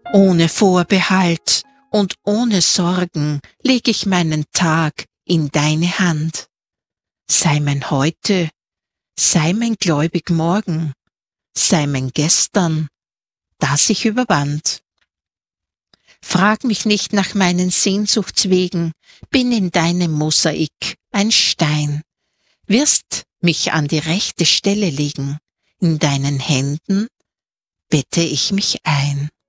Ohne Vorbehalt und ohne Sorgen leg ich meinen Tag in deine Hand. Sei mein Heute, sei mein gläubig Morgen, sei mein Gestern, das ich überwand. Frag mich nicht nach meinen Sehnsuchtswegen, bin in deinem Mosaik ein Stein, wirst mich an die rechte Stelle legen, in deinen Händen bette ich mich ein.